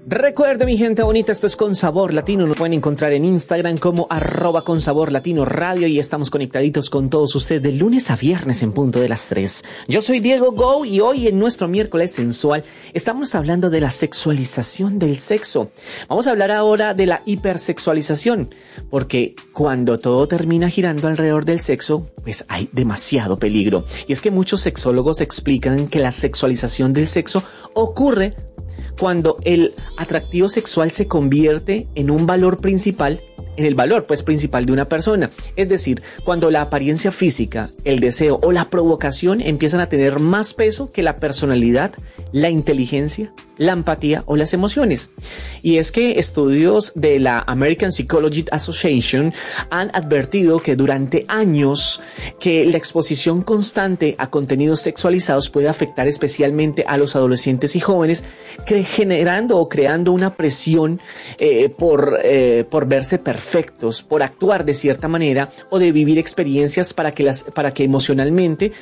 Recuerde, mi gente bonita, esto es Con Sabor Latino. Nos pueden encontrar en Instagram como @consaborlatino_radio y estamos conectaditos con todos ustedes de lunes a viernes en punto de las 3. Yo soy Diego Go y hoy en nuestro miércoles sensual estamos hablando de la sexualización del sexo. Vamos a hablar ahora de la hipersexualización, porque cuando todo termina girando alrededor del sexo, pues hay demasiado peligro. Y es que muchos sexólogos explican que la sexualización del sexo ocurre cuando el atractivo sexual se convierte en un valor principal, en el valor principal de una persona. Es decir, cuando la apariencia física, el deseo o la provocación empiezan a tener más peso que la personalidad, la inteligencia, la empatía o las emociones. Y es que estudios de la American Psychology Association han advertido que durante años que la exposición constante a contenidos sexualizados puede afectar especialmente a los adolescentes y jóvenes, generando o creando una presión por verse perfectos, por actuar de cierta manera o de vivir experiencias para que emocionalmente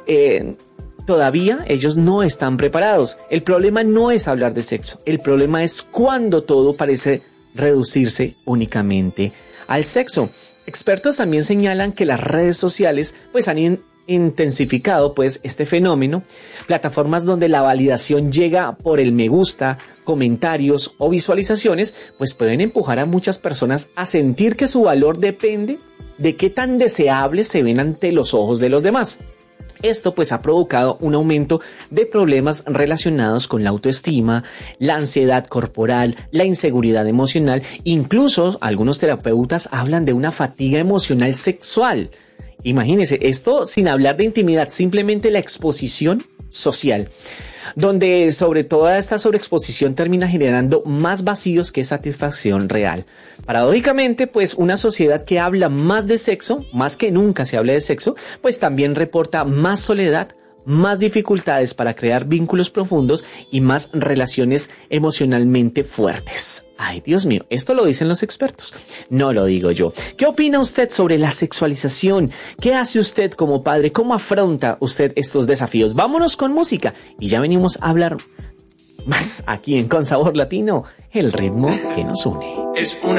todavía ellos no están preparados. El problema no es hablar de sexo, el problema es cuando todo parece reducirse únicamente al sexo. Expertos también señalan que las redes sociales han intensificado este fenómeno. Plataformas donde la validación llega por el me gusta, comentarios o visualizaciones, pueden empujar a muchas personas a sentir que su valor depende de qué tan deseables se ven ante los ojos de los demás. Esto ha provocado un aumento de problemas relacionados con la autoestima, la ansiedad corporal, la inseguridad emocional. Incluso algunos terapeutas hablan de una fatiga emocional sexual. Imagínense, esto sin hablar de intimidad, simplemente la exposición social, donde sobre toda esta sobreexposición termina generando más vacíos que satisfacción real. Paradójicamente, una sociedad que habla más de sexo, más que nunca se habla de sexo, también reporta más soledad, más dificultades para crear vínculos profundos y más relaciones emocionalmente fuertes. Ay, Dios mío, esto lo dicen los expertos, no lo digo yo. ¿Qué opina usted sobre la sexualización? ¿Qué hace usted como padre? ¿Cómo afronta usted estos desafíos? Vámonos con música y ya venimos a hablar más aquí en Con Sabor Latino, el ritmo que nos une. Es una